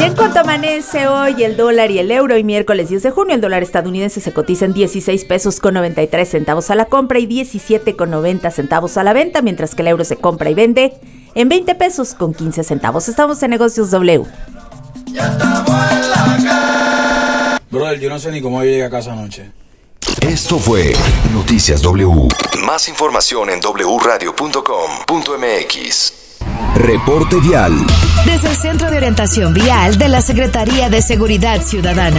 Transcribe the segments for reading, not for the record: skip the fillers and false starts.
En cuanto amanece hoy el dólar y el euro, y miércoles 10 de junio, el dólar estadounidense se cotiza en 16 pesos con 93 centavos a la compra y 17 con 90 centavos a la venta, mientras que el euro se compra y vende en 20 pesos con 15 centavos. Estamos en Negocios W. Ya estamos en la calle. Brother, yo no sé ni cómo llegué a casa anoche. Esto fue Noticias W. Más información en wradio.com.mx. Reporte vial. Desde el Centro de Orientación Vial de la Secretaría de Seguridad Ciudadana.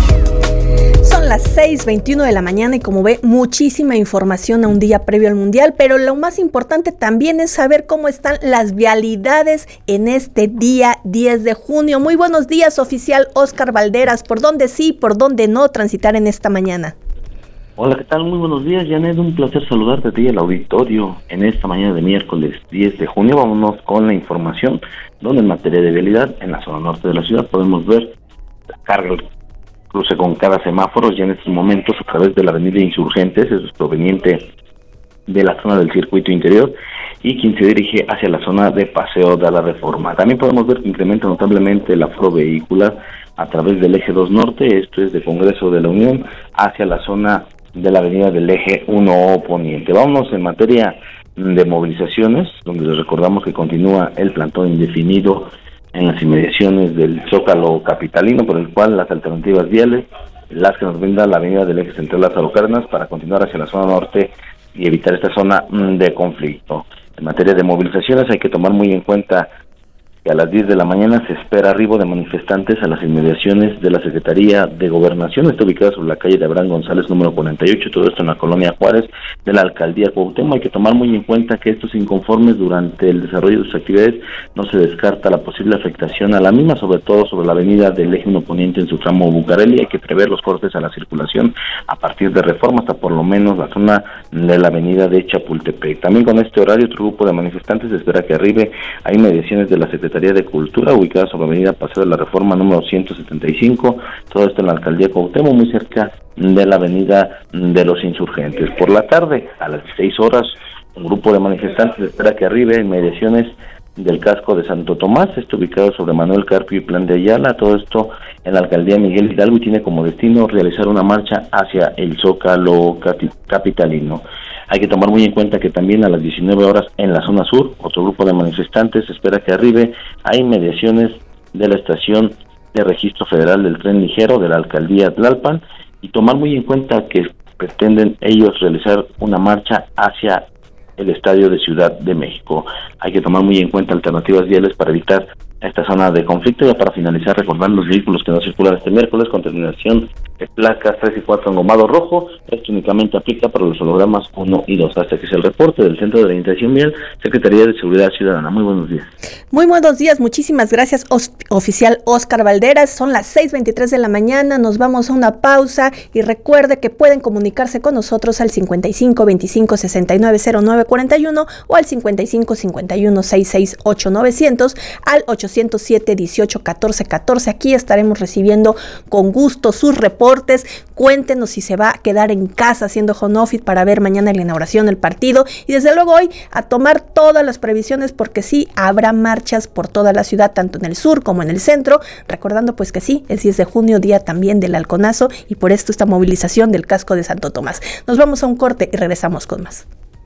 Son las 6:21 de la mañana y como ve, muchísima información a un día previo al Mundial, pero lo más importante también es saber cómo están las vialidades en este día 10 de junio. Muy buenos días, oficial Óscar Valderas. ¿Por dónde sí, por dónde no transitar en esta mañana? Hola, ¿qué tal? Muy buenos días, Janet. Un placer saludarte a ti y al auditorio en esta mañana de miércoles 10 de junio. Vámonos con la información, donde en materia de vialidad, en la zona norte de la ciudad, podemos ver carga el cruce con cada semáforo ya en estos momentos a través de la avenida Insurgentes, eso es proveniente de la zona del circuito interior, y quien se dirige hacia la zona de Paseo de la Reforma. También podemos ver que incrementa notablemente el aforo vehicular a través del eje 2 norte, esto es de Congreso de la Unión, hacia la zona de la avenida del eje 1 poniente. Vámonos en materia de movilizaciones, donde les recordamos que continúa el plantón indefinido en las inmediaciones del Zócalo capitalino, por el cual las alternativas viales, las que nos brinda la avenida del eje central Lázaro Cárdenas, para continuar hacia la zona norte y evitar esta zona de conflicto. En materia de movilizaciones hay que tomar muy en cuenta que a las 10 de la mañana se espera arribo de manifestantes a las inmediaciones de la Secretaría de Gobernación. Está ubicada sobre la calle de Abraham González número 48, todo esto en la colonia Juárez de la alcaldía Cuauhtémoc. Hay que tomar muy en cuenta que estos inconformes durante el desarrollo de sus actividades no se descarta la posible afectación a la misma, sobre todo sobre la avenida del eje 1 poniente en su tramo Bucareli. Hay que prever los cortes a la circulación a partir de Reforma hasta por lo menos la zona de la avenida de Chapultepec. También con este horario otro grupo de manifestantes espera que arribe a inmediaciones de la Secretaría de Cultura, ubicada sobre la avenida Paseo de la Reforma número 175, todo esto en la alcaldía Cuauhtémoc, muy cerca de la avenida de los Insurgentes. Por la tarde, a las 16 horas, un grupo de manifestantes espera que arribe en inmediaciones del casco de Santo Tomás, esto ubicado sobre Manuel Carpio y Plan de Ayala, todo esto en la alcaldía Miguel Hidalgo, y tiene como destino realizar una marcha hacia el Zócalo capitalino. Hay que tomar muy en cuenta que también a las 19 horas en la zona sur, otro grupo de manifestantes espera que arribe a inmediaciones de la estación de registro federal del tren ligero de la alcaldía Tlalpan, y tomar muy en cuenta que pretenden ellos realizar una marcha hacia el estadio de Ciudad de México. Hay que tomar muy en cuenta alternativas viales para evitar esta zona de conflicto. Ya para finalizar, recordar los vehículos que no circulan este miércoles con terminación de placas 3 y 4 engomado rojo. Esto únicamente aplica para los hologramas 1 y 2. Hasta que es el reporte del Centro de Orientación Vial, Secretaría de Seguridad Ciudadana. Muy buenos días. Muy buenos días, muchísimas gracias, oficial Óscar Valderas. Son las 6:23 de la mañana, nos vamos a una pausa y recuerde que pueden comunicarse con nosotros al 55 25 69 09 41 o al 55 51 66 8900 al 807 18 14 14. Aquí estaremos recibiendo con gusto sus reportes. Cuéntenos si se va a quedar en casa haciendo home office para ver mañana la inauguración del partido, y desde luego hoy a tomar todas las previsiones, porque sí habrá marchas por toda la ciudad, tanto en el sur como en el centro, recordando pues que sí, el 10 de junio, día también del Halconazo, y por esto esta movilización del casco de Santo Tomás. Nos vamos a un corte y regresamos con más.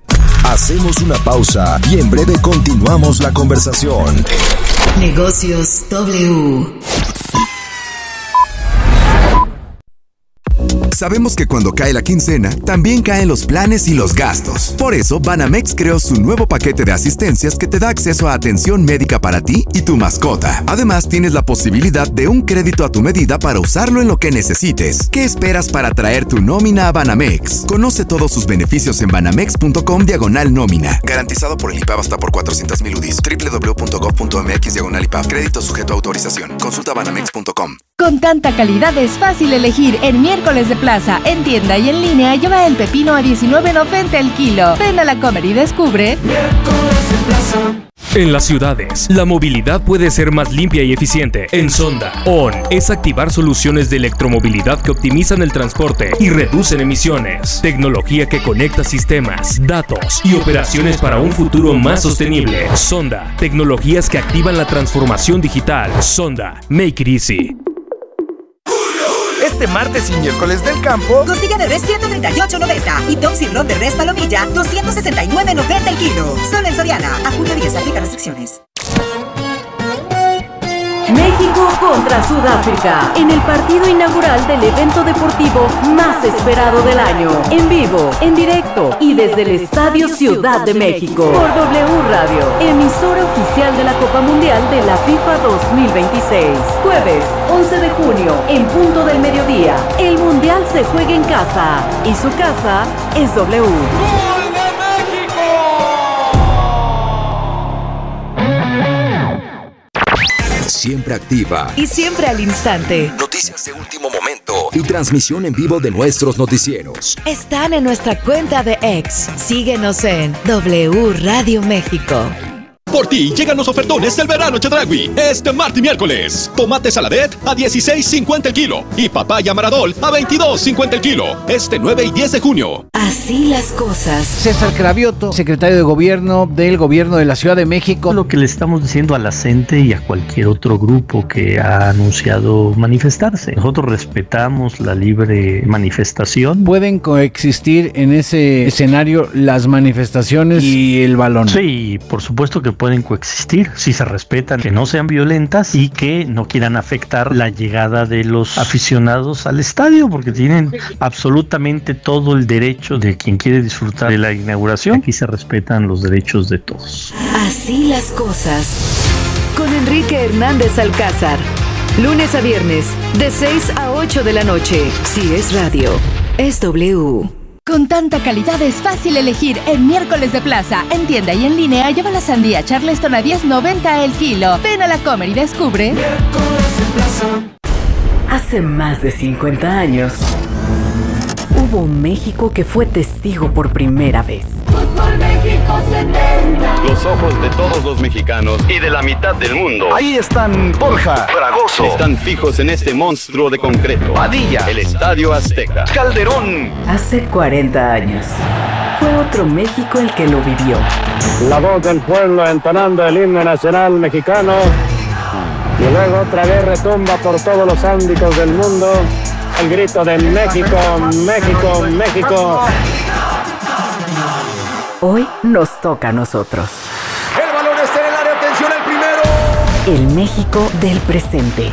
Hacemos una pausa y en breve continuamos la conversación. Negocios W. Sabemos que cuando cae la quincena, también caen los planes y los gastos. Por eso, Banamex creó su nuevo paquete de asistencias que te da acceso a atención médica para ti y tu mascota. Además, tienes la posibilidad de un crédito a tu medida para usarlo en lo que necesites. ¿Qué esperas para traer tu nómina a Banamex? Conoce todos sus beneficios en banamex.com/nómina. Garantizado por el IPAB hasta por 400,000 UDIs. www.gov.mx/IPAB. Crédito sujeto a autorización. Consulta banamex.com. Con tanta calidad es fácil elegir en Miércoles de Playa. Plaza, en tienda y en línea, lleva el pepino a $19.90 el kilo. Ven a la Comer y descubre. En las ciudades, la movilidad puede ser más limpia y eficiente. En Sonda, ON es activar soluciones de electromovilidad que optimizan el transporte y reducen emisiones. Tecnología que conecta sistemas, datos y operaciones para un futuro más sostenible. Sonda, tecnologías que activan la transformación digital. Sonda, make it easy. Este martes y miércoles del campo, costilla de res 138.90 y Tom Sirloin de res palomilla 269.90 el kilo. Solo en Soriana. A junio 10 aplica restricciones. México contra Sudáfrica, en el partido inaugural del evento deportivo más esperado del año. En vivo, en directo y desde el Estadio Ciudad de México. Por W Radio, emisora oficial de la Copa Mundial de la FIFA 2026. Jueves, 11 de junio, en punto del mediodía. El Mundial se juega en casa y su casa es W. Siempre activa y siempre al instante. Noticias de último momento y transmisión en vivo de nuestros noticieros. Están en nuestra cuenta de X. Síguenos en W Radio México. Por ti llegan los ofertones del verano Chedraui. Este martes y miércoles. Tomate saladet a $16.50 el kilo y papaya maradol a $22.50 el kilo. Este 9 y 10 de junio. Así las cosas. César Cravioto, secretario de Gobierno del Gobierno de la Ciudad de México. Lo que le estamos diciendo a la CENTE y a cualquier otro grupo que ha anunciado manifestarse. Nosotros respetamos la libre manifestación. ¿Pueden coexistir en ese escenario las manifestaciones y el balón? Sí, por supuesto que pueden coexistir si se respetan, que no sean violentas y que no quieran afectar la llegada de los aficionados al estadio, porque tienen absolutamente todo el derecho de quien quiere disfrutar de la inauguración. Aquí se respetan los derechos de todos. Así las cosas. Con Enrique Hernández Alcázar. Lunes a viernes, de 6 a 8 de la noche. Si es radio, es W. Con tanta calidad es fácil elegir en miércoles de plaza. En tienda y en línea, lleva la sandía Charleston a $10.90 el kilo. Ven a la Comer y descubre. Hace más de 50 años, hubo un México que fue testigo por primera vez. Fútbol México 70. Los ojos de todos los mexicanos y de la mitad del mundo. Ahí están Borja, Fragoso. Están fijos en este monstruo de concreto. Padilla. El Estadio Azteca. Calderón. Hace 40 años, fue otro México el que lo vivió. La voz del pueblo entonando el himno nacional mexicano. Y luego otra vez retumba por todos los ámbitos del mundo el grito de México, México, México. Hoy nos toca a nosotros. El balón está en el área, atención al primero. El México del presente.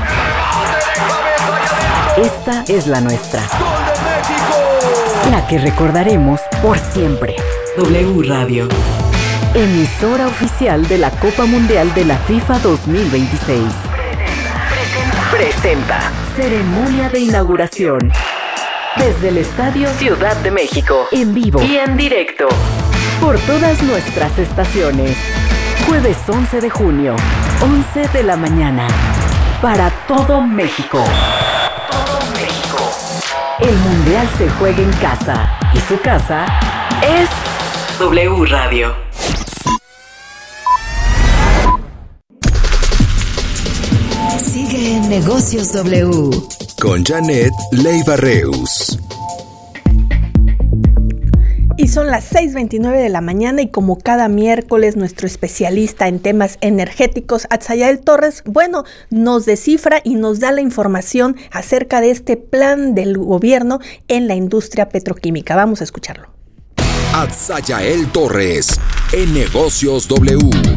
Esta es la nuestra. ¡Gol de México! La que recordaremos por siempre. W Radio. Emisora oficial de la Copa Mundial de la FIFA 2026. Presenta. Ceremonia de inauguración. Desde el Estadio Ciudad de México. En vivo y en directo. Por todas nuestras estaciones. Jueves 11 de junio, 11 de la mañana. Para todo México. Todo México. El Mundial se juega en casa. Y su casa es W Radio. Sigue en Negocios W. Con Janet Leiva Reus. Y son las 6:29 de la mañana y como cada miércoles nuestro especialista en temas energéticos, Atzayael Torres, nos descifra y nos da la información acerca de este plan del gobierno en la industria petroquímica. Vamos a escucharlo. Atzayael Torres, en Negocios W.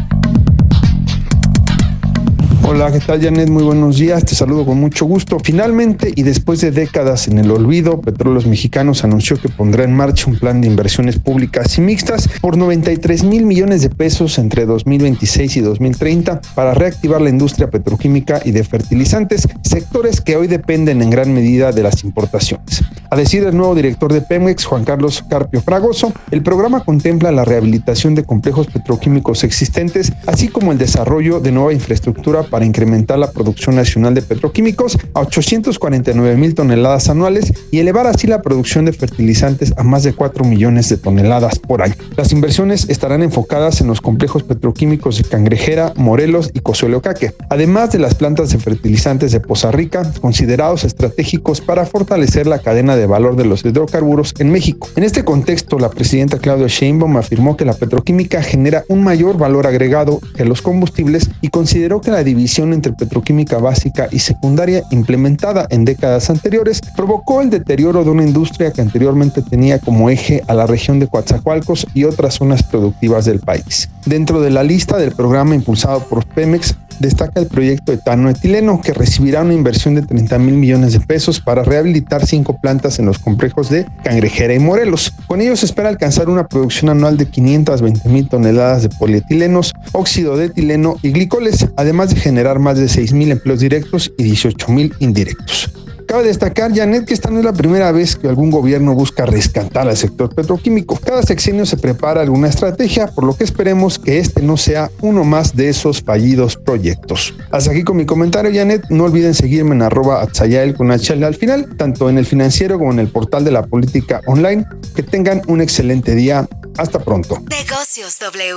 Hola, ¿qué tal, Janet? Muy buenos días, te saludo con mucho gusto. Finalmente, y después de décadas en el olvido, Petróleos Mexicanos anunció que pondrá en marcha un plan de inversiones públicas y mixtas por 93,000 millones de pesos entre 2026 y 2030 para reactivar la industria petroquímica y de fertilizantes, sectores que hoy dependen en gran medida de las importaciones. A decir del nuevo director de Pemex, Juan Carlos Carpio Fragoso, el programa contempla la rehabilitación de complejos petroquímicos existentes, así como el desarrollo de nueva infraestructura para incrementar la producción nacional de petroquímicos a 849,000 toneladas anuales y elevar así la producción de fertilizantes a más de 4 millones de toneladas por año. Las inversiones estarán enfocadas en los complejos petroquímicos de Cangrejera, Morelos y Cozoleocaque, además de las plantas de fertilizantes de Poza Rica, considerados estratégicos para fortalecer la cadena de valor de los hidrocarburos en México. En este contexto, la presidenta Claudia Sheinbaum afirmó que la petroquímica genera un mayor valor agregado que los combustibles y consideró que la división entre petroquímica básica y secundaria implementada en décadas anteriores provocó el deterioro de una industria que anteriormente tenía como eje a la región de Coatzacoalcos y otras zonas productivas del país. Dentro de la lista del programa impulsado por Pemex destaca el proyecto etanoetileno, que recibirá una inversión de 30,000 millones de pesos para rehabilitar 5 plantas en los complejos de Cangrejera y Morelos. Con ello se espera alcanzar una producción anual de 520,000 toneladas de polietilenos, óxido de etileno y glicoles, además de generar más de 6,000 empleos directos y 18,000 indirectos. Cabe destacar, Janet, que esta no es la primera vez que algún gobierno busca rescatar al sector petroquímico. Cada sexenio se prepara alguna estrategia, por lo que esperemos que este no sea uno más de esos fallidos proyectos. Hasta aquí con mi comentario, Janet. No olviden seguirme en @atzayael con HL al final, tanto en El Financiero como en el portal de la política online. Que tengan un excelente día. Hasta pronto. Negocios W.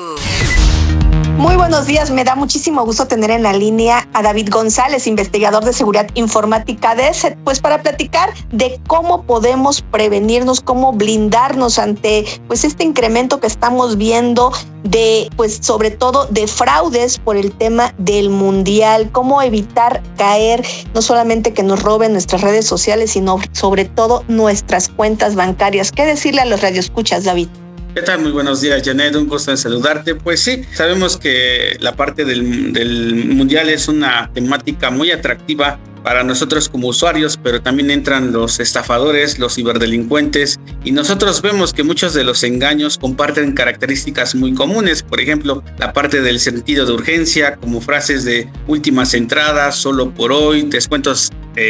Muy buenos días, me da muchísimo gusto tener en la línea a David González, investigador de seguridad informática de ESET, pues para platicar de cómo podemos prevenirnos, cómo blindarnos ante pues este incremento que estamos viendo de pues sobre todo de fraudes por el tema del mundial, cómo evitar caer, no solamente que nos roben nuestras redes sociales, sino sobre todo nuestras cuentas bancarias. ¿Qué decirle a los radioescuchas, David? ¿Qué tal? Muy buenos días, Janet. Un gusto en saludarte. Pues sí, sabemos que la parte del mundial es una temática muy atractiva para nosotros como usuarios, pero también entran los estafadores, los ciberdelincuentes, y nosotros vemos que muchos de los engaños comparten características muy comunes. Por ejemplo, la parte del sentido de urgencia, como frases de últimas entradas, solo por hoy, descuentos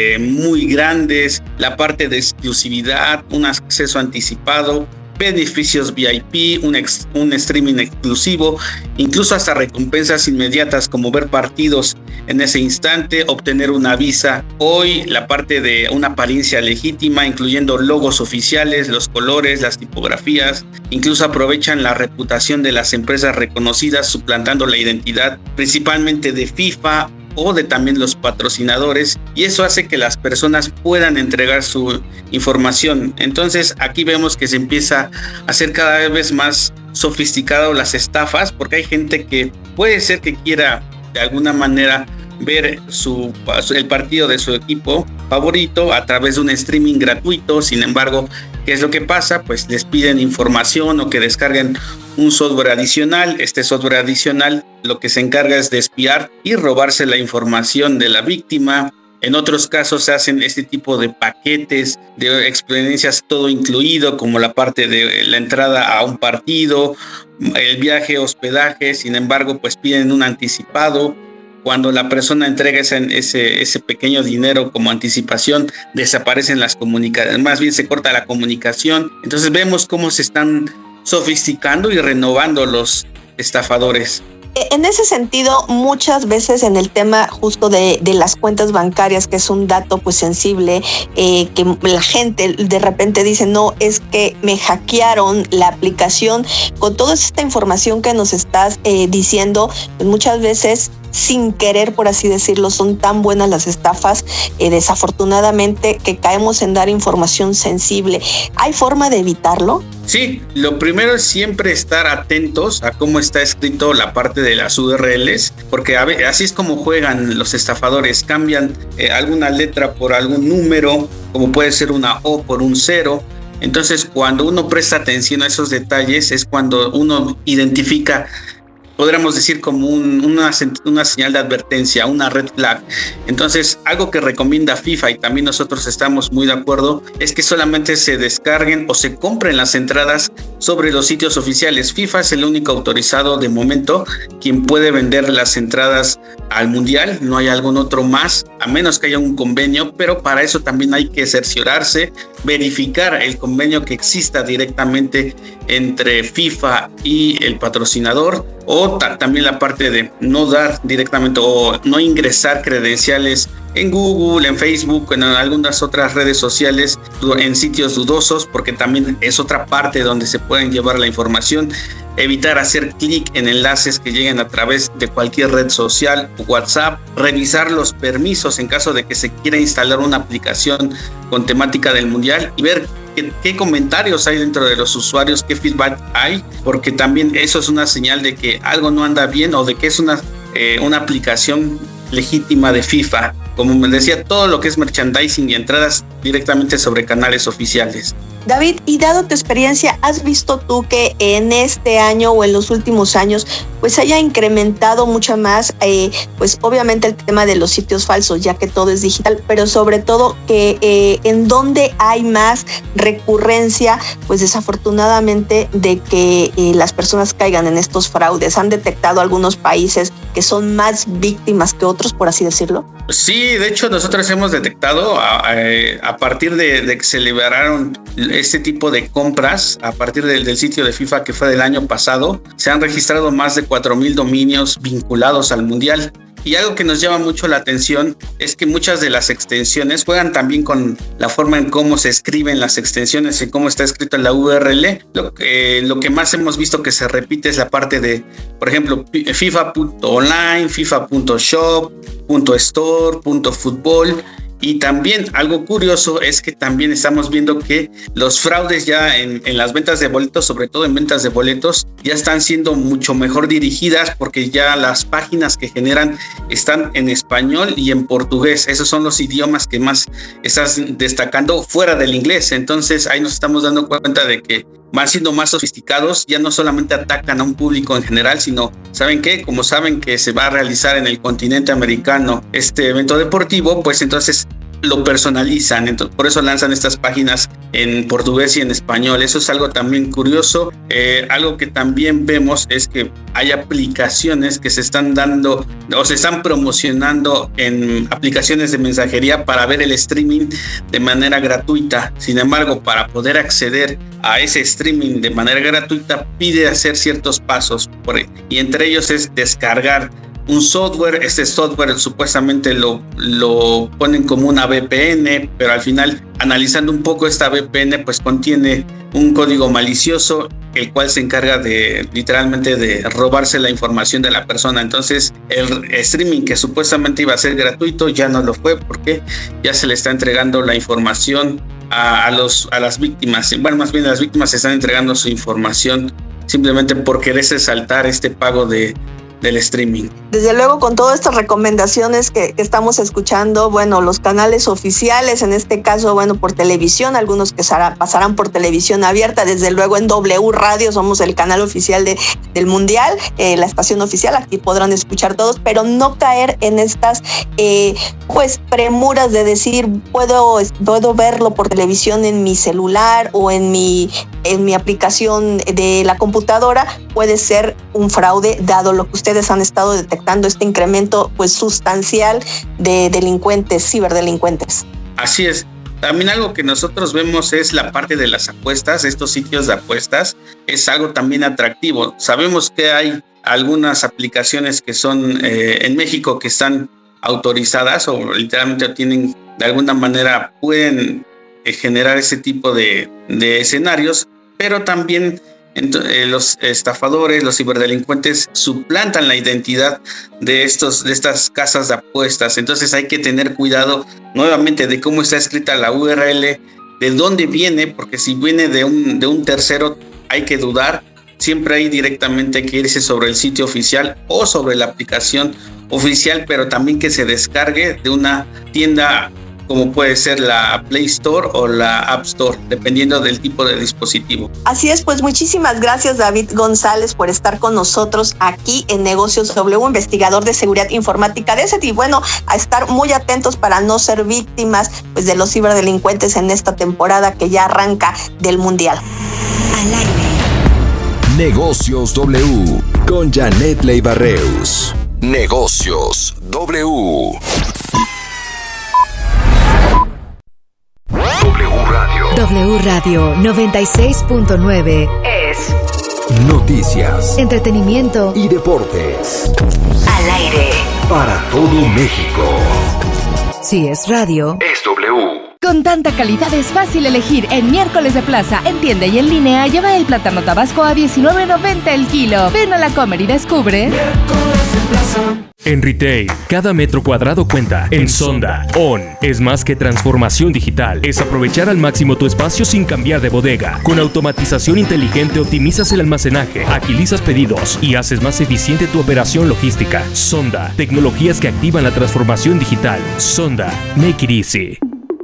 muy grandes, la parte de exclusividad, un acceso anticipado, beneficios VIP, un streaming exclusivo, incluso hasta recompensas inmediatas como ver partidos en ese instante, obtener una visa hoy, la parte de una apariencia legítima, incluyendo logos oficiales, los colores, las tipografías, incluso aprovechan la reputación de las empresas reconocidas, suplantando la identidad principalmente de FIFA o de también los patrocinadores, y eso hace que las personas puedan entregar su información. Entonces aquí vemos que se empieza a hacer cada vez más sofisticado las estafas, porque hay gente que puede ser que quiera de alguna manera ver el partido de su equipo favorito a través de un streaming gratuito. Sin embargo, ¿qué es lo que pasa? Pues les piden información o que descarguen un software adicional. Este software adicional lo que se encarga es de espiar y robarse la información de la víctima. En otros casos se hacen este tipo de paquetes de experiencias todo incluido, como la parte de la entrada a un partido, el viaje, hospedaje. Sin embargo, pues piden un anticipado. Cuando la persona entrega ese pequeño dinero como anticipación, desaparecen las comunicaciones, más bien se corta la comunicación. Entonces vemos cómo se están sofisticando y renovando los estafadores. En ese sentido, muchas veces en el tema justo de las cuentas bancarias, que es un dato pues sensible, que la gente de repente dice, no, es que me hackearon la aplicación. Con toda esta información que nos estás diciendo, pues muchas veces sin querer, por así decirlo, son tan buenas las estafas, desafortunadamente, que caemos en dar información sensible. ¿Hay forma de evitarlo? Sí, lo primero es siempre estar atentos a cómo está escrito la parte de las URLs, porque así es como juegan los estafadores, cambian alguna letra por algún número, como puede ser una O por un 0. Entonces, cuando uno presta atención a esos detalles, es cuando uno identifica, podríamos decir, como una señal de advertencia, una red flag. Entonces, algo que recomienda FIFA, y también nosotros estamos muy de acuerdo, es que solamente se descarguen o se compren las entradas sobre los sitios oficiales. FIFA es el único autorizado de momento quien puede vender las entradas al mundial. No hay algún otro más, a menos que haya un convenio, pero para eso también hay que cerciorarse, verificar el convenio que exista directamente entre FIFA y el patrocinador, o o también la parte de no dar directamente o no ingresar credenciales en Google, en Facebook, en algunas otras redes sociales, en sitios dudosos, porque también es otra parte donde se pueden llevar la información. Evitar hacer clic en enlaces que lleguen a través de cualquier red social o WhatsApp. Revisar los permisos en caso de que se quiera instalar una aplicación con temática del Mundial y ver qué comentarios hay dentro de los usuarios, qué feedback hay, porque también eso es una señal de que algo no anda bien o de que es una aplicación legítima de FIFA. Como me decía, todo lo que es merchandising y entradas directamente sobre canales oficiales. David, y dado tu experiencia, ¿has visto tú que en este año o en los últimos años pues haya incrementado mucho más, pues obviamente el tema de los sitios falsos, ya que todo es digital, pero sobre todo que en donde hay más recurrencia, pues desafortunadamente de que las personas caigan en estos fraudes? ¿Han detectado algunos países que son más víctimas que otros, por así decirlo? Sí, de hecho nosotros hemos detectado a partir de que se liberaron este tipo de compras, a partir del sitio de FIFA que fue del año pasado, se han registrado más de 4,000 dominios vinculados al Mundial. Y algo que nos llama mucho la atención es que muchas de las extensiones juegan también con la forma en cómo se escriben las extensiones y cómo está escrito en la URL. Lo que más hemos visto que se repite es la parte de, por ejemplo, FIFA.online, FIFA.shop, .store, .football. Y también algo curioso es que también estamos viendo que los fraudes ya en las ventas de boletos, sobre todo en ventas de boletos, ya están siendo mucho mejor dirigidas, porque ya las páginas que generan están en español y en portugués. Esos son los idiomas que más están destacando fuera del inglés. Entonces ahí nos estamos dando cuenta de que van siendo más sofisticados, ya no solamente atacan a un público en general, sino, ¿saben qué? Como saben que se va a realizar en el continente americano este evento deportivo, pues entonces lo personalizan, entonces, por eso lanzan estas páginas en portugués y en español. Eso es algo también curioso. Algo que también vemos es que hay aplicaciones que se están dando o se están promocionando en aplicaciones de mensajería para ver el streaming de manera gratuita. Sin embargo, para poder acceder a ese streaming de manera gratuita, pide hacer ciertos pasos, y entre ellos es descargar un software. Este software supuestamente lo ponen como una VPN, pero al final, analizando un poco esta VPN, pues contiene un código malicioso, el cual se encarga literalmente de robarse la información de la persona. Entonces el streaming que supuestamente iba a ser gratuito ya no lo fue, porque ya se le está entregando la información a las víctimas. Bueno, más bien las víctimas se están entregando su información simplemente por quererse saltar este pago del streaming. Desde luego, con todas estas recomendaciones que estamos escuchando, bueno, los canales oficiales, en este caso, bueno, por televisión, algunos que pasarán por televisión abierta, desde luego en W Radio, somos el canal oficial del Mundial, la estación oficial, aquí podrán escuchar todos, pero no caer en estas pues premuras de decir, puedo verlo por televisión en mi celular o en mi aplicación de la computadora. Puede ser un fraude, dado lo que ustedes han estado detectando, este incremento pues sustancial de delincuentes, ciberdelincuentes. Así es. También algo que nosotros vemos es la parte de las apuestas. Estos sitios de apuestas es algo también atractivo. Sabemos que hay algunas aplicaciones que son en México que están autorizadas o literalmente tienen, de alguna manera pueden generar ese tipo de escenarios, pero también los estafadores, los ciberdelincuentes suplantan la identidad de estas casas de apuestas. Entonces hay que tener cuidado nuevamente de cómo está escrita la URL, de dónde viene, porque si viene de un tercero hay que dudar. Siempre hay directamente que irse sobre el sitio oficial o sobre la aplicación oficial, pero también que se descargue de una tienda como puede ser la Play Store o la App Store, dependiendo del tipo de dispositivo. Así es, pues muchísimas gracias, David González, por estar con nosotros aquí en Negocios W, investigador de seguridad informática de ESET, y bueno, a estar muy atentos para no ser víctimas pues de los ciberdelincuentes en esta temporada que ya arranca del Mundial. Al aire. Negocios W con Janet Leiva-Reus. Negocios W. W Radio 96.9 es Noticias, entretenimiento y deportes. Al aire. Para todo México. Si es radio, es W. Con tanta calidad es fácil elegir. En Miércoles de Plaza, en tienda y en línea, lleva el plátano tabasco a $19.90 el kilo. Ven a la Comer y descubre. Miércoles de Plaza. En retail, cada metro cuadrado cuenta. En Sonda, ON es más que transformación digital. Es aprovechar al máximo tu espacio sin cambiar de bodega. Con automatización inteligente optimizas el almacenaje, agilizas pedidos y haces más eficiente tu operación logística. Sonda, tecnologías que activan la transformación digital. Sonda, make it easy.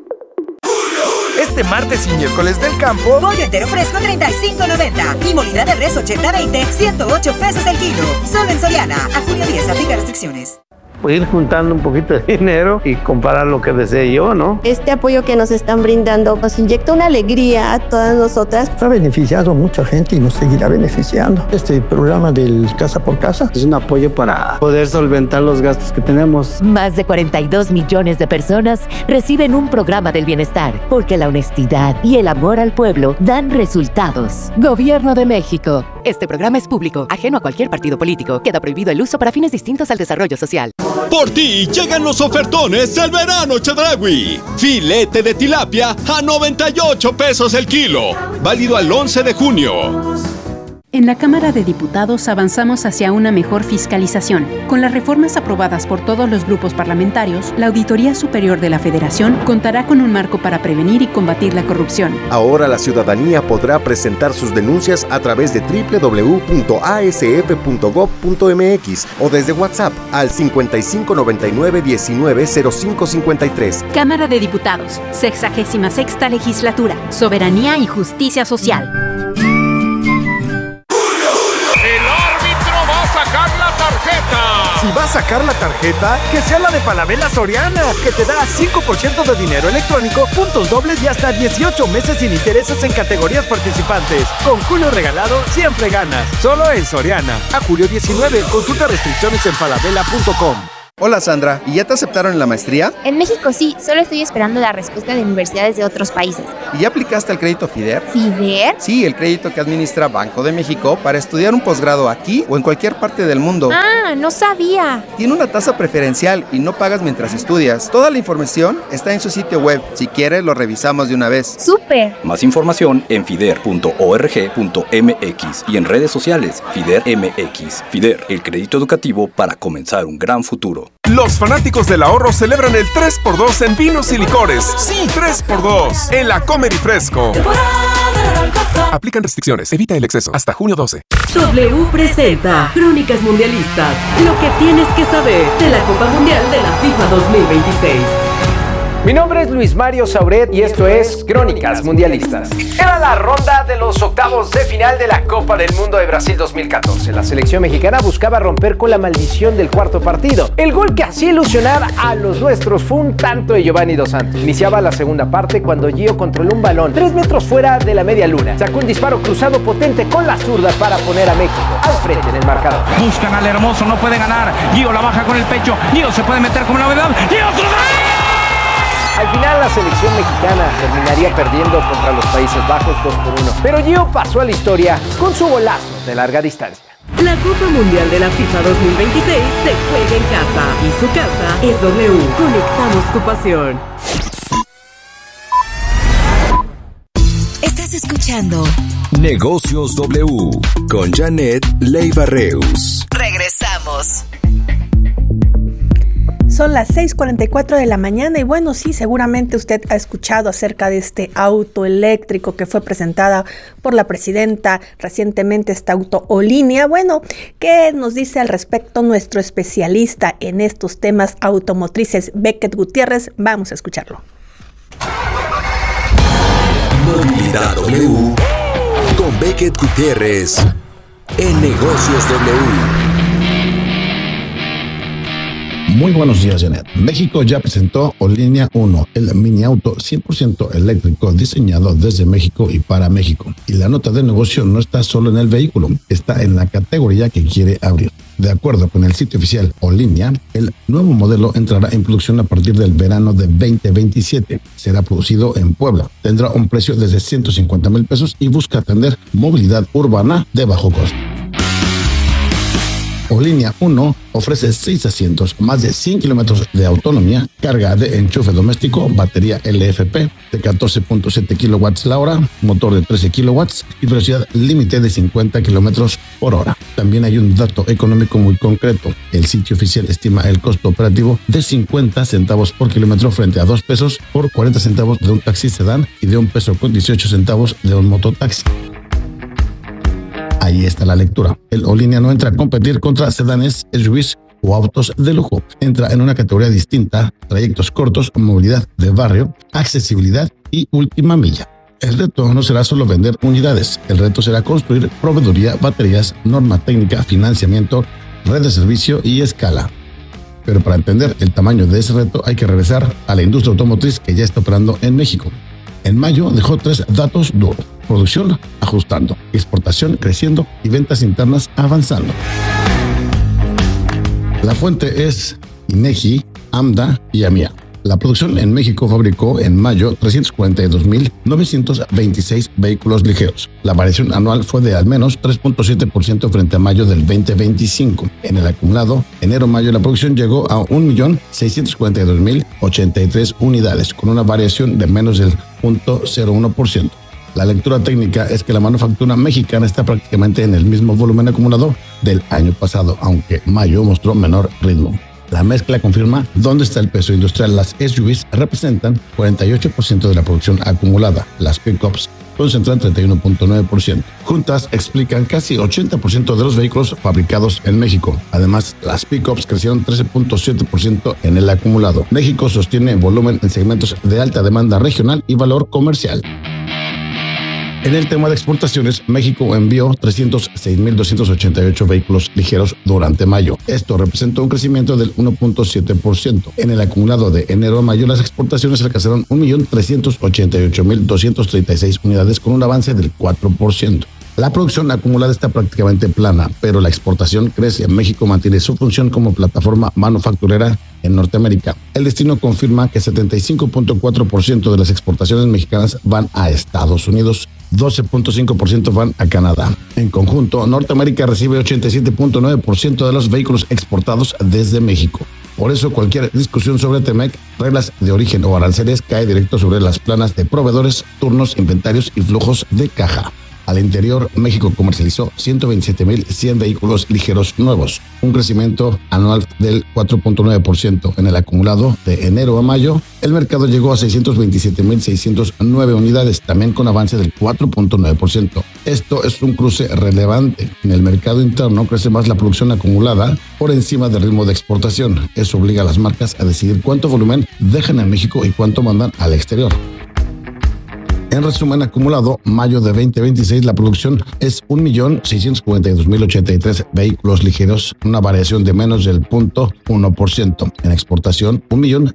Este martes y miércoles del campo, pollo entero fresco $35.90 y molida de res 80-20 $108 el kilo. Solo en Soriana. A junio 10 aplica restricciones. Ir juntando un poquito de dinero y comparar lo que desee yo, ¿no? Este apoyo que nos están brindando nos inyecta una alegría a todas nosotras. Ha beneficiado a mucha gente y nos seguirá beneficiando. Este programa del Casa por Casa es un apoyo para poder solventar los gastos que tenemos. Más de 42 millones de personas reciben un programa del bienestar, porque la honestidad y el amor al pueblo dan resultados. Gobierno de México. Este programa es público, ajeno a cualquier partido político. Queda prohibido el uso para fines distintos al desarrollo social. Por ti llegan los ofertones del verano Chedraui. Filete de tilapia a $98 el kilo. Válido al 11 de junio. En la Cámara de Diputados avanzamos hacia una mejor fiscalización. Con las reformas aprobadas por todos los grupos parlamentarios, la Auditoría Superior de la Federación contará con un marco para prevenir y combatir la corrupción. Ahora la ciudadanía podrá presentar sus denuncias a través de www.asf.gov.mx o desde WhatsApp al 5599-190553. Cámara de Diputados, 66ª Legislatura, Soberanía y Justicia Social. Si va a sacar la tarjeta, que sea la de Falabella Soriana, que te da 5% de dinero electrónico, puntos dobles y hasta 18 meses sin intereses en categorías participantes. Con Julio regalado, siempre ganas. Solo en Soriana. A julio 19, consulta restricciones en falabella.com. Hola Sandra, ¿y ya te aceptaron en la maestría? En México sí, solo estoy esperando la respuesta de universidades de otros países. ¿Y ya aplicaste al crédito FIDER? ¿FIDER? Sí, el crédito que administra Banco de México para estudiar un posgrado aquí o en cualquier parte del mundo. Ah, no sabía. Tiene una tasa preferencial y no pagas mientras estudias. Toda la información está en su sitio web. Si quieres, lo revisamos de una vez. ¡Súper! Más información en fider.org.mx y en redes sociales FIDER MX. FIDER, el crédito educativo para comenzar un gran futuro. Los fanáticos del ahorro celebran el 3x2 en vinos y licores. Sí, 3x2 en la Comer y Fresco. Aplican restricciones, evita el exceso. Hasta junio 12. W presenta Crónicas Mundialistas. Lo que tienes que saber de la Copa Mundial de la FIFA 2026. Mi nombre es Luis Mario Sauret y esto es Crónicas Mundialistas. Era la ronda de los octavos de final de la Copa del Mundo de Brasil 2014. La selección mexicana buscaba romper con la maldición del cuarto partido. El gol que hacía ilusionar a los nuestros fue un tanto de Giovanni Dos Santos. Iniciaba la segunda parte cuando Gio controló un balón 3 metros fuera de la media luna. Sacó un disparo cruzado potente con la zurda para poner a México al frente en el marcador. Buscan al hermoso, no puede ganar. Gio la baja con el pecho. Gio se puede meter como novedad. ¡Y otro gol! Al final la selección mexicana terminaría perdiendo contra los Países Bajos 2-1. Pero Gio pasó a la historia con su golazo de larga distancia. La Copa Mundial de la FIFA 2026 se juega en casa y su casa es W. Conectamos tu pasión. Estás escuchando Negocios W con Janet Leiva Reus. Regresamos. Son las 6:44 de la mañana y bueno, sí, seguramente usted ha escuchado acerca de este auto eléctrico que fue presentada por la presidenta recientemente, este auto Olinea. Bueno, ¿qué nos dice al respecto nuestro especialista en estos temas automotrices, Beckett Gutiérrez? Vamos a escucharlo. Movilidad W con Beckett Gutiérrez en Negocios W. Muy buenos días, Janet. México ya presentó Olinea 1, el mini auto 100% eléctrico diseñado desde México y para México. Y la nota de negocio no está solo en el vehículo, está en la categoría que quiere abrir. De acuerdo con el sitio oficial Olinia, el nuevo modelo entrará en producción a partir del verano de 2027. Será producido en Puebla. Tendrá un precio desde 150,000 pesos y busca atender movilidad urbana de bajo costo. Olinia 1 ofrece 6 asientos, más de 100 kilómetros de autonomía, carga de enchufe doméstico, batería LFP de 14.7 kilowatts la hora, motor de 13 kilowatts y velocidad límite de 50 kilómetros por hora. También hay un dato económico muy concreto. El sitio oficial estima el costo operativo de 50 centavos por kilómetro frente a 2 pesos por 40 centavos de un taxi sedán y de 1 peso con 18 centavos de un mototaxi. Ahí está la lectura. El Olinia no entra a competir contra sedanes, SUVs o autos de lujo. Entra en una categoría distinta: trayectos cortos, movilidad de barrio, accesibilidad y última milla. El reto no será solo vender unidades. El reto será construir proveeduría, baterías, norma técnica, financiamiento, red de servicio y escala. Pero para entender el tamaño de ese reto hay que regresar a la industria automotriz que ya está operando en México. En mayo dejó 3 datos duros: producción ajustando, exportación creciendo y ventas internas avanzando. La fuente es INEGI, AMDA y AMIA. La producción en México fabricó en mayo 342,926 vehículos ligeros. La variación anual fue de al menos 3.7% frente a mayo del 2025. En el acumulado, enero-mayo la producción llegó a 1.642.083 unidades, con una variación de menos del 0.01%. La lectura técnica es que la manufactura mexicana está prácticamente en el mismo volumen acumulado del año pasado, aunque mayo mostró menor ritmo. La mezcla confirma dónde está el peso industrial. Las SUVs representan 48% de la producción acumulada. Las pickups concentran 31.9%. Juntas explican casi 80% de los vehículos fabricados en México. Además, las pickups crecieron 13.7% en el acumulado. México sostiene volumen en segmentos de alta demanda regional y valor comercial. En el tema de exportaciones, México envió 306.288 vehículos ligeros durante mayo. Esto representó un crecimiento del 1.7%. En el acumulado de enero a mayo, las exportaciones alcanzaron 1.388.236 unidades con un avance del 4%. La producción acumulada está prácticamente plana, pero la exportación crece. México mantiene su función como plataforma manufacturera en Norteamérica. El destino confirma que 75.4% de las exportaciones mexicanas van a Estados Unidos, 12.5% van a Canadá. En conjunto, Norteamérica recibe 87.9% de los vehículos exportados desde México. Por eso, cualquier discusión sobre TEMEC, reglas de origen o aranceles cae directo sobre las planas de proveedores, turnos, inventarios y flujos de caja. Al interior, México comercializó 127.100 vehículos ligeros nuevos, un crecimiento anual del 4.9%. En el acumulado de enero a mayo, el mercado llegó a 627.609 unidades, también con avance del 4.9%. Esto es un cruce relevante. En el mercado interno crece más la producción acumulada por encima del ritmo de exportación. Eso obliga a las marcas a decidir cuánto volumen dejan en México y cuánto mandan al exterior. En resumen acumulado, mayo de 2026, la producción es 1.642.083 vehículos ligeros, una variación de menos del 0.1%. En exportación,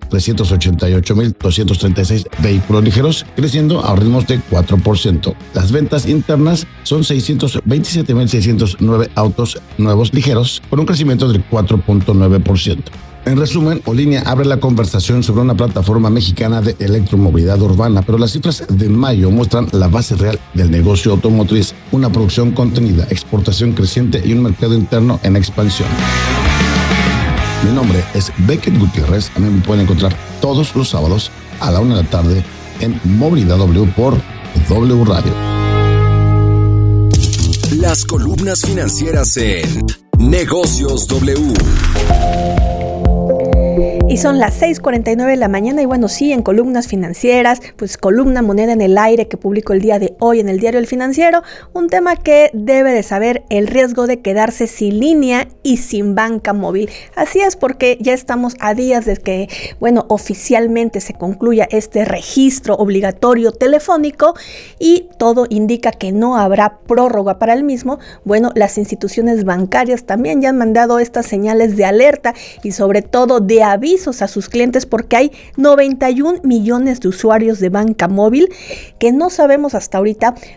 1.388.236 vehículos ligeros, creciendo a ritmos de 4%. Las ventas internas son 627.609 autos nuevos ligeros, con un crecimiento del 4.9%. En resumen, Olinia abre la conversación sobre una plataforma mexicana de electromovilidad urbana, pero las cifras de mayo muestran la base real del negocio automotriz: una producción contenida, exportación creciente y un mercado interno en expansión. Mi nombre es Beckett Gutiérrez. A mí me pueden encontrar todos los sábados a la 1 de la tarde en Movilidad W por W Radio. Las columnas financieras en Negocios W. Y son las 6:49 de la mañana y bueno, sí, en columnas financieras, pues columna Moneda en el Aire que publicó el día de hoy en el Diario El Financiero, un tema que debe de saber: el riesgo de quedarse sin línea y sin banca móvil. Así es, porque ya estamos a días de que, bueno, oficialmente se concluya este registro obligatorio telefónico y todo indica que no habrá prórroga para el mismo. Bueno, las instituciones bancarias también ya han mandado estas señales de alerta y sobre todo de aviso a sus clientes, porque hay 91 millones de usuarios de banca móvil que no sabemos hasta ahorita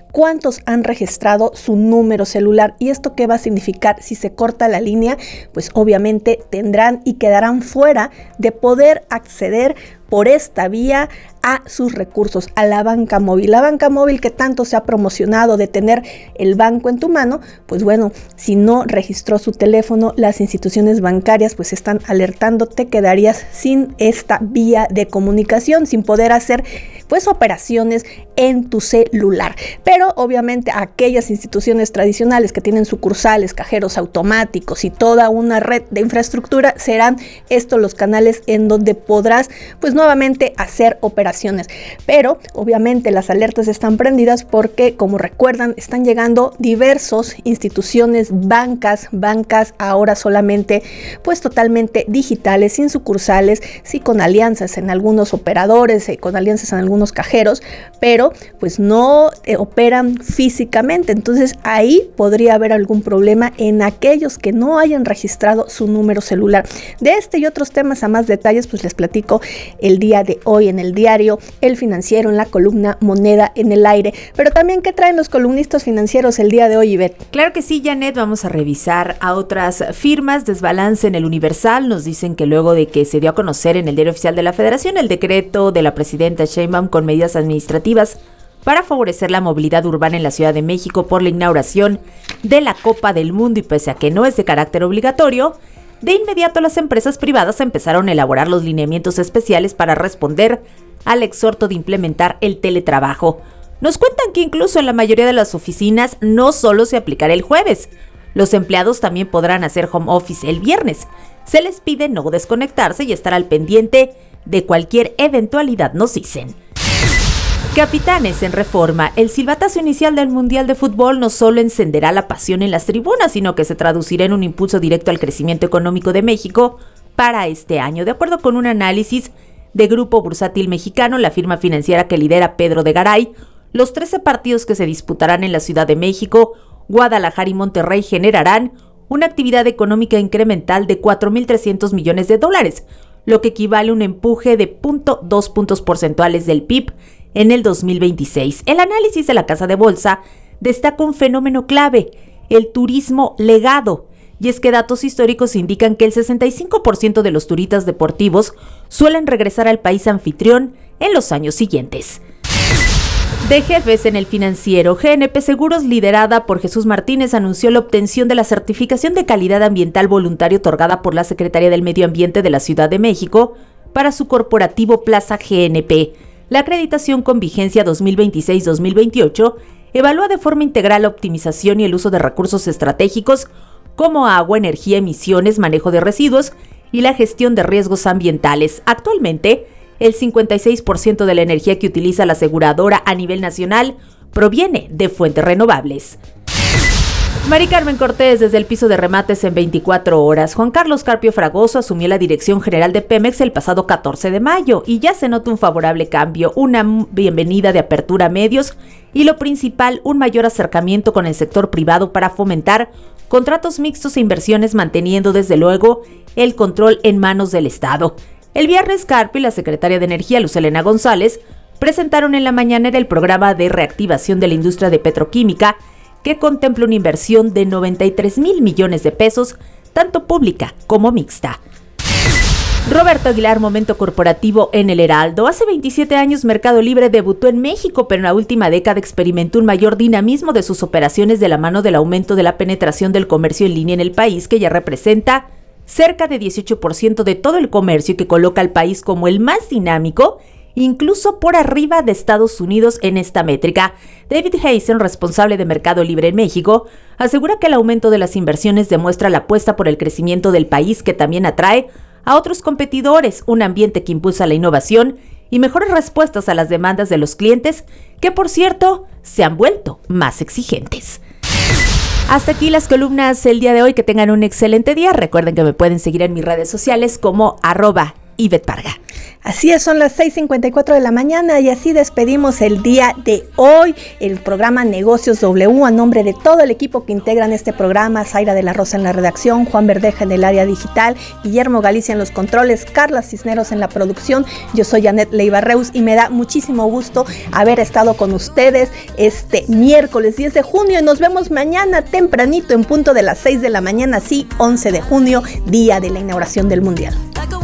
¿cuántos han registrado su número celular? ¿Y esto qué va a significar? Si se corta la línea, pues obviamente tendrán y quedarán fuera de poder acceder por esta vía a sus recursos, a la banca móvil. La banca móvil que tanto se ha promocionado de tener el banco en tu mano, pues bueno, si no registró su teléfono, las instituciones bancarias pues están alertando, te quedarías sin esta vía de comunicación, sin poder hacer pues operaciones en tu celular. Pero obviamente aquellas instituciones tradicionales que tienen sucursales, cajeros automáticos y toda una red de infraestructura, serán estos los canales en donde podrás pues nuevamente hacer operaciones. Pero obviamente las alertas están prendidas porque, como recuerdan, están llegando diversas instituciones, bancas ahora solamente pues totalmente digitales, sin sucursales, sí con alianzas en algunos operadores, con alianzas en algunos cajeros, pero pues no operan físicamente. Entonces ahí podría haber algún problema en aquellos que no hayan registrado su número celular. De este y otros temas a más detalles pues les platico el día de hoy en el diario El Financiero, en la columna Moneda en el Aire. Pero también, ¿qué traen los columnistas financieros el día de hoy, Ivette? Claro que sí, Janet, vamos a revisar a otras firmas. Desbalance en el Universal. Nos dicen que luego de que se dio a conocer en el Diario Oficial de la Federación el decreto de la presidenta Sheinbaum con medidas administrativas para favorecer la movilidad urbana en la Ciudad de México por la inauguración de la Copa del Mundo, y pese a que no es de carácter obligatorio, de inmediato las empresas privadas empezaron a elaborar los lineamientos especiales para responder al exhorto de implementar el teletrabajo. Nos cuentan que incluso en la mayoría de las oficinas no solo se aplicará el jueves, los empleados también podrán hacer home office el viernes. Se les pide no desconectarse y estar al pendiente de cualquier eventualidad, nos dicen. Capitanes en Reforma. El silbatazo inicial del Mundial de Fútbol no solo encenderá la pasión en las tribunas, sino que se traducirá en un impulso directo al crecimiento económico de México para este año. De acuerdo con un análisis de Grupo Bursátil Mexicano, la firma financiera que lidera Pedro de Garay, los 13 partidos que se disputarán en la Ciudad de México, Guadalajara y Monterrey generarán una actividad económica incremental de 4.300 millones de dólares, lo que equivale a un empuje de 0.2 puntos porcentuales del PIB en el 2026. El análisis de la Casa de Bolsa destaca un fenómeno clave, el turismo legado. Y es que datos históricos indican que el 65% de los turistas deportivos suelen regresar al país anfitrión en los años siguientes. De jefes en El Financiero, GNP Seguros, liderada por Jesús Martínez, anunció la obtención de la certificación de calidad ambiental voluntaria otorgada por la Secretaría del Medio Ambiente de la Ciudad de México para su corporativo Plaza GNP. La acreditación con vigencia 2026-2028 evalúa de forma integral la optimización y el uso de recursos estratégicos como agua, energía, emisiones, manejo de residuos y la gestión de riesgos ambientales. Actualmente, el 56% de la energía que utiliza la aseguradora a nivel nacional proviene de fuentes renovables. Mari Carmen Cortés, desde el piso de remates en 24 horas. Juan Carlos Carpio Fragoso asumió la dirección general de Pemex el pasado 14 de mayo y ya se nota un favorable cambio, una bienvenida de apertura a medios y lo principal, un mayor acercamiento con el sector privado para fomentar contratos mixtos e inversiones, manteniendo desde luego el control en manos del Estado. El viernes, Carpio y la secretaria de Energía, Luz Helena González, presentaron en la mañanera el programa de reactivación de la industria de petroquímica, que contempla una inversión de 93,000 millones de pesos, tanto pública como mixta. Roberto Aguilar, momento corporativo en El Heraldo. Hace 27 años Mercado Libre debutó en México, pero en la última década experimentó un mayor dinamismo de sus operaciones de la mano del aumento de la penetración del comercio en línea en el país, que ya representa cerca de 18% de todo el comercio y que coloca al país como el más dinámico, incluso por arriba de Estados Unidos en esta métrica. David Hazen, responsable de Mercado Libre en México, asegura que el aumento de las inversiones demuestra la apuesta por el crecimiento del país, que también atrae a otros competidores, un ambiente que impulsa la innovación y mejores respuestas a las demandas de los clientes, que por cierto se han vuelto más exigentes. Hasta aquí las columnas el día de hoy. Que tengan un excelente día. Recuerden que me pueden seguir en mis redes sociales como @Ivette Parga. Así es, son las 6:54 de la mañana y así despedimos el día de hoy, el programa Negocios W, a nombre de todo el equipo que integran este programa: Zaira de la Rosa en la redacción, Juan Verdeja en el área digital, Guillermo Galicia en los controles, Carla Cisneros en la producción. Yo soy Janet Leiva Reus y me da muchísimo gusto haber estado con ustedes este miércoles 10 de junio y nos vemos mañana tempranito en punto de las 6 de la mañana, sí, 11 de junio, día de la inauguración del Mundial.